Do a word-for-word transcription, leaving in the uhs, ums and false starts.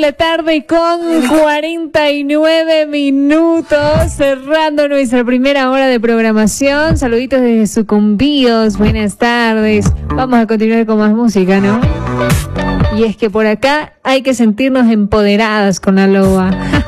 la tarde con cuarenta y nueve minutos, cerrando nuestra primera hora de programación. Saluditos desde Sucumbíos, buenas tardes. Vamos a continuar con más música, ¿no? Y es que por acá hay que sentirnos empoderadas con la loba.